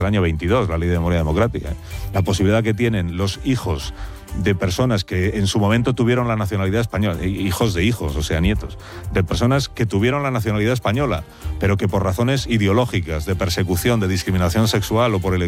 el año 22, la Ley de Memoria Democrática. La posibilidad que tienen los hijos de personas que en su momento tuvieron la nacionalidad española, hijos de hijos, o sea, nietos, de personas que tuvieron la nacionalidad española, pero que por razones ideológicas, de persecución, de discriminación sexual o por elección